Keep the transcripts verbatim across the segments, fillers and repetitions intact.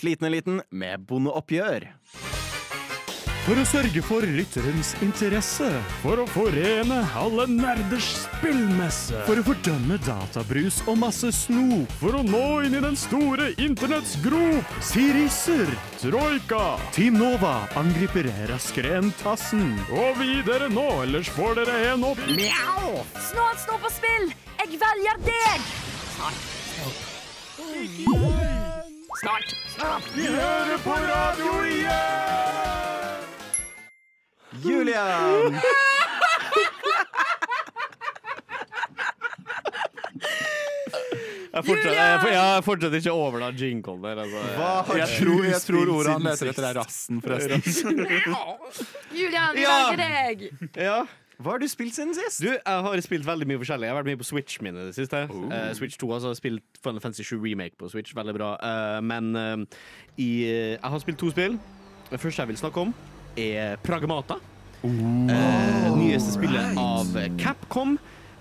Sliten Eliten med bondeoppgjør. For å sørge for lytterens interesse. For å forene alle nerders spillmesse. For å fordømme databrus og masse snop. For å nå inn i den store internetts grop. Sirisser, Troika, Team Nova angriper raskere enn tassen. Og videre nå, ellers får dere en opp. Mjau! Snart stå på spill! Jeg velger deg! Snart. Snart. Vi hører på radio igjen! Julian! Jeg fortsetter, jeg, jeg fortsetter ikke over da jingle der. Altså. Hva har Jeg du tror, jeg tror spilt ordet han siden leter etter er sist? rassen, forresten. Julian, vi Ja. velger deg! Ja. Hva har du spilt siden sist? Du, jeg har spilt veldig mye forskjellig. Jeg har vært mye på Switch min i det siste. Eh, Switch to, altså jeg har spilt Final Fantasy sju Remake på Switch, veldig bra. Eh, men eh, i, jeg har spilt to spill. Det første jeg vil snakke om er Pragmata. Eh, nyeste spillet av Capcom.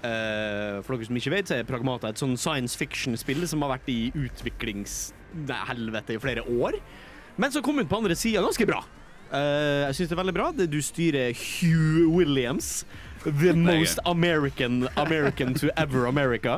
Eh, for dere som ikke vet, så er Pragmata et sånn science fiction-spill som har vært i utviklingshelvete i flere år. Men så kom ut på andre siden ganske bra. Uh, jeg synes det er veldig bra. Du styrer Hugh Williams, the most American American to ever America.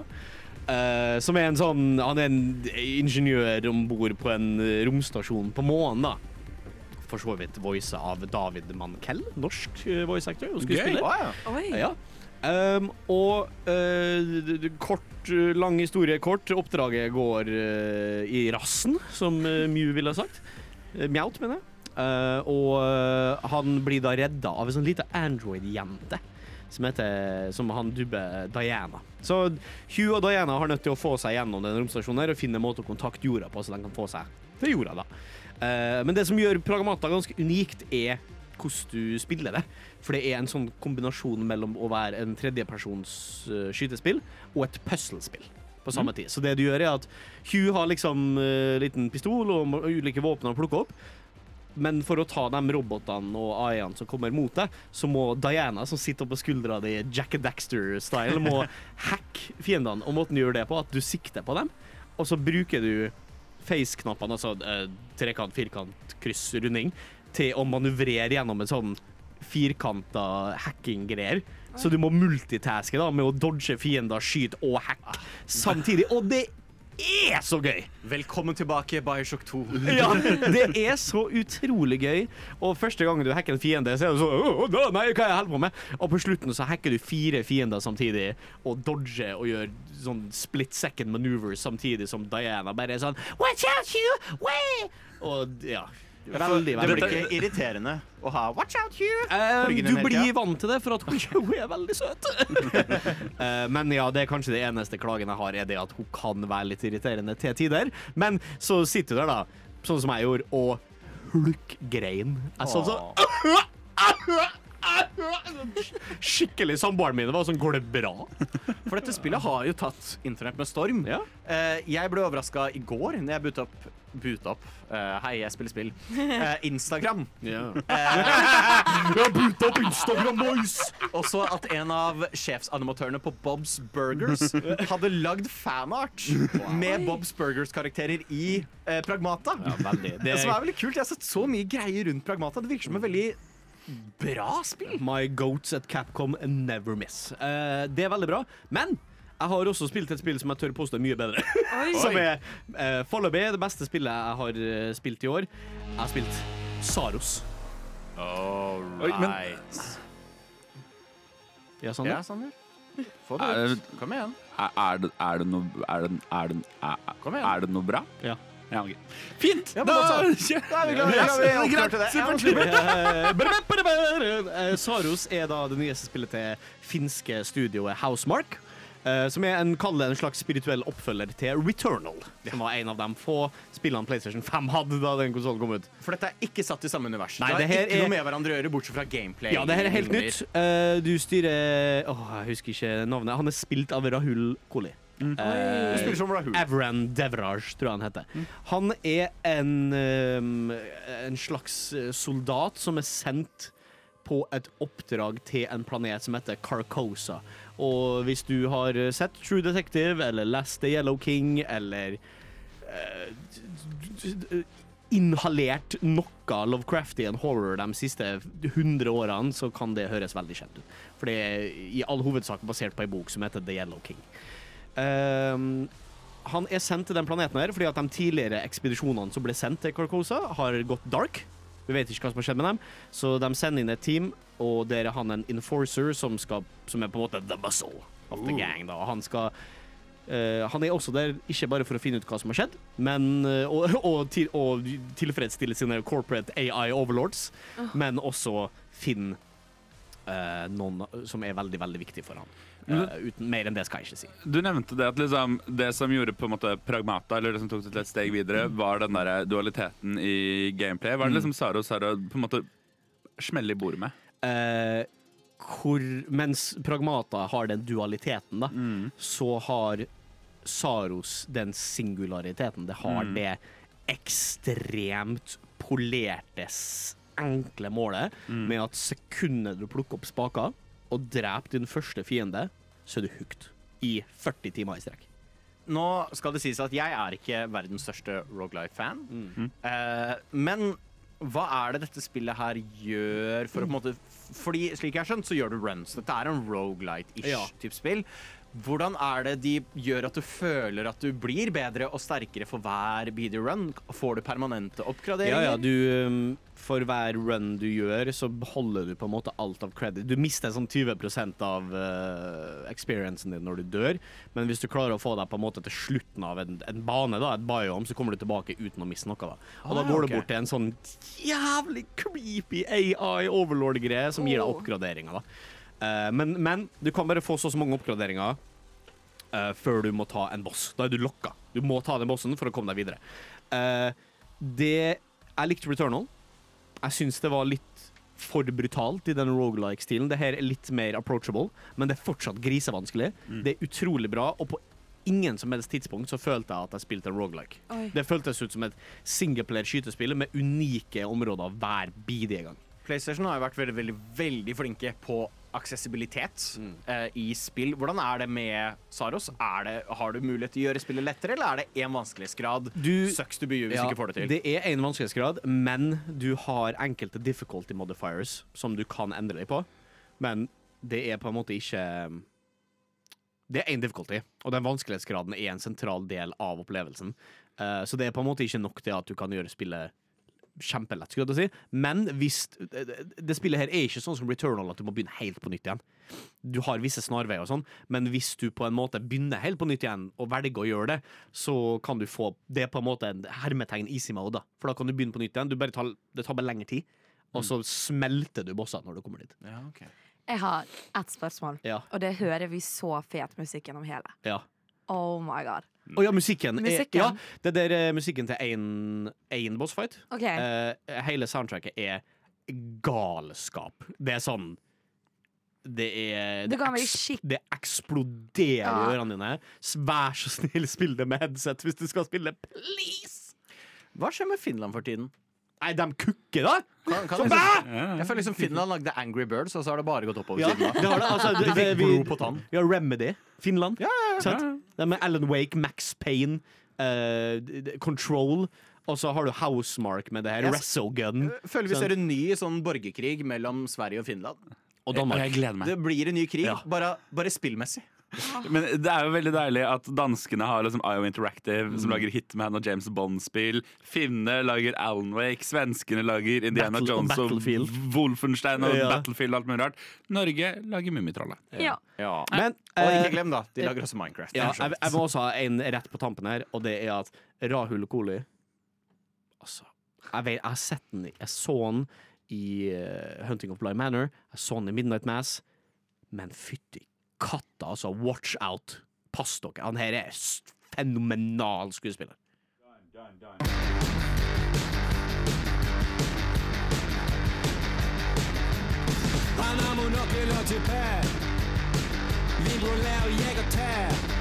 Uh, som er en sånn Han er en ingeniør ombord på en romstasjon på månen, da. For så vidt voice av David Mankell, norsk uh, voice actor og skuespiller. Wow, ja. Oi. Ja. Um, og uh, kort, uh, lang historie kort. Oppdraget går uh, i rassen, som uh, Mew ville ha sagt. Uh, Mjaut, mener jeg. Uh, og uh, han blir da redda av en sånn lite Android-jente som heter, som han dubber Diana. Så Hugh og Diana har nødt til å få seg gjennom den romstasjonen her og finne en måte å kontakte jorda på, så de kan få seg til jorda da. Uh, men det som gjør Pragmata ganske unikt er hvordan du spiller det. For det er en sånn kombinasjon mellom å være en tredjepersons uh, skytespill og et puzzlespill på samme tid. Så det du gjør er at Hugh har liksom uh, liten pistol og ulike våpen å plukke opp. Men for å ta de robotene og A I-ene som kommer mot deg, så må Diana, som sitter på skuldra di Jack and Daxter-style, må hacke fiendene. Og måten du gjør det på, at du sikter på dem, og så bruker du face-knappene, altså eh, trekant, firkant, kryss, runding, til å manøvrere gjennom en sånn firkanta hacking-greier. Så du må multitaske da, med å dodge fiender, skyte og hacke samtidig. Og det er så gøy! Velkommen tilbake, Bioshock to. Ja, det er så utrolig gøy. Og første gangen du hacker en fiende, så er det så Åh, da, nei, hva er jeg holder på med? Og på slutten så hacker du fire fiender samtidig, og dodger og gjør sånn split second maneuvers samtidig som Diana bare er sånn Watch out, you! Way! Og ja, veldig, Det veldig blir gøy. ikke irriterende å ha Watch out, Hugh! Eh, ryggen du din hele blir tida. vant til det, for at hun, hun er veldig søt. Eh, men ja, det er kanskje det eneste klagen jeg har, er det at hun kan være litt irriterende til tider. Men så sitter du der, da, sånn som jeg gjorde, og hulkgrein. Jeg sånn så skikkelig samboeren min var sånn, går det bra? For dette spillet har jo tatt internett med storm. Ja. Eh, jeg ble overrasket i går når jeg boot opp, boot opp. Eh, hei, jeg spiller spill. Eh, Instagram. Ja. Jeg har boot opp Instagram, boys! Og så at en av sjefsanimatørene på Bob's Burgers hadde lagd fanart med Bob's Burgers-karakterer i eh, Pragmata. Ja, veldig. Det Som er veldig kult. Jeg har sett så mye greier rundt Pragmata. Det virker som en veldig bra spill. My goats at Capcom never miss. Eh, det er veldig bra, men jeg har også spilt et spill som jeg tør påstå er mye bedre. Som er uh, foreløpig det beste spillet jeg har uh, spilt i år. Jeg har spilt Saros. Oi, men- Ja, sånn. Ja, Sander. Få det Er ut. Kom igjen. Er, er, det, er det noe Er det, er det, er, Kom igjen. er det noe bra? Ja. Ja, ok. Fint! Ja, men da, så, da er vi glad. Ja, vi oppklarte det. Ja, Eh, brr, brr, brr. Eh, Saros er da det nyeste spillet til finske studioet Housemarque. Uh, som er en, kaller en slags spirituell oppfølger til Returnal. Som var en av de få spillene PlayStation fem hadde da den konsolen kom ut. For dette er ikke satt i samme univers. Nei, det det har her ikke er- noe med hverandre å gjøre, bortsett fra gameplay. Ja, det her er helt Nummer. nytt. Uh, du styrer Åh, jeg husker ikke navnet. Han er spilt av Rahul Kohli. Du Uh, spiller som Rahul. Avran Devraj, tror jeg han heter. Han er en, um, en slags eh, soldat som er sendt på et oppdrag til en planet som heter Carcosa. Og hvis du har sett True Detective eller lest The Yellow King eller uh, inhalert noe Lovecraftian horror de siste hundre årene, så kan det høres veldig kjent ut. For det er i all hovedsak basert på en bok som heter The Yellow King. Um, han er sendt til den planeten her fordi at de tidligere ekspedisjonene som ble sendt til Carcosa har gått dark. Vi vet ikke hva som har skjedd med dem, så de sender inn et team, og der er han en enforcer som, skal, som er på en måte the muscle of the gang. Da. Han skal Uh, han er også der ikke bare for å finne ut hva som har skjedd, men uh, og, og, til, og tilfredsstille sine corporate A I overlords, uh. men også finne uh, noen som er veldig, veldig viktig for han. Uh, uten, mer enn det skal jeg ikke si. Du nevnte det at liksom, det som gjorde på en måte Pragmata, eller det som tok det til et steg videre, var den der dualiteten i gameplay. Hva er det liksom Sara og Sara på en måte smeller i bordet med? Uh, Hvor, mens Pragmata har den dualiteten, da, mm. så har Saros den singulariteten. Det har mm. det ekstremt polerte, enkle målet mm. med at sekundet du plukker opp spaka og dreper din første fiende, så er du hooked i førti timer i strekk. Nå skal det sies at jeg er ikke verdens største roguelite-fan, mm. uh, men hva er det dette spillet her gjør for å på en måte, fordi slik jeg har skjønt så gjør du runs, dette er en roguelite-ish ja. type spill. Hvordan er det de gjør at du føler at du blir bedre og sterkere for hver beat run? Får du permanente oppgraderinger? Ja, ja, du, um, for hver run du gjør så beholder du på en måte alt av credit. Du mister sånn tjue prosent av uh, experiencen din når du dør, men hvis du klarer å få deg på en måte til slutten av en, en bane, da, et biome, så kommer du tilbake uten å miste noe. Da. Og ah, da går okay. du bort til en sånn jævlig creepy A I-overlord-greie som gir deg oppgraderinger. Da. Uh, men, men du kan bare få så, så mange oppgraderinger uh, før du må ta en boss. Da er du lokka. Du må ta den bossen for å komme deg videre. Uh, det jeg likte Returnal. Jeg synes det var litt for brutalt i den roguelike-stilen. Det her er litt mer approachable, men det er fortsatt grisevanskelig. Mm. Det er utrolig bra, og på ingen som helst tidspunkt så følte jeg at jeg spilte en roguelike. Oi. Det føltes ut som et singleplayer skytespill med unike områder hver bidige gang. PlayStation har jo vært veldig, veldig, veldig flinke på aksessibilitet mm. uh, i spill. Hvordan er det med Saros? Er det, har du mulighet til å gjøre spillet lettere, eller er det en vanskelighetsgrad? Du, Søks du byer hvis ja, du ikke får det til? Det er en vanskelighetsgrad, men du har enkelte difficulty modifiers som du kan endre deg på. Men det er på en måte ikke... Det er en difficulty, og den vanskelighetsgraden er en sentral del av opplevelsen. Uh, så det er på en måte ikke nok til at du kan gjøre spillet kjempelett, skulle jeg si. Men hvis det, det spillet her er ikke sånn som Returnal at du må begynne helt på nytt igjen. Du har visse snarveier og sånn, men hvis du på en måte begynner helt på nytt igjen og velger å gjøre det, så kan du få det på en måte en hermetegn easy mode, da. For da kan du begynne på nytt igjen. Du bare tar, det tar bare lengre tid, og så smelter du bossa når du kommer dit. Ja, okay. Jeg har ett spørsmål, ja. og det hører vi så fet musikk gjennom hele. Ja. Oh my god. Å oh, ja, musikken. musikken. Er, ja, det der er musikken til en bossfight. Okay. Uh, hele soundtracket er galskap. Det er sånn Det er Det, det, eks, det eksploderer ja. i ørene dine. Vær så snill, spill det med headset hvis du skal spille, please! Hva skjer med Finland for tiden? Nei, de kukker da! Kan, kan liksom, jeg føler liksom Finland lagde Angry Birds, og så har det bare gått oppover ja, siden da. Det har det, altså, det, de fikk det, blod på tann. Ja, Remedy. Finland. Ja, ja, ja. Det med Alan Wake, Max Payne, uh, Control, og så har du Housemark med det her, yes. Resogun. Føler vi ser en ny sånn borgerkrig mellom Sverige og Finland. Og Danmark. Jeg gleder meg. Det blir en ny krig, ja. bare, bare spillmessig. Men det er jo veldig deilig at danskene har liksom I O Interactive, mm. som lager Hitman og James Bond-spill. Finnene lager Alan Wake, svenskene lager Indiana Battle, Jones og, og Wolfenstein og ja. Battlefield og alt mulig rart. Norge lager Mummitrollet. Ja. Ja. Men, og ikke eh, glem da, de lager også Minecraft. Ja, jeg, jeg må også ha en rett på tampen her, og det er at Rahul Kohli, altså, jeg, vet, jeg har sett den, jeg så den i uh, Hunting of Bly Manor, jeg så den i Midnight Mass, men fytti katta, altså, watch out. Pass dere. Han her er fenomenal skuespiller. Done, done, done. Han har monokkel og tupé. Vibrolerer jeg og tær.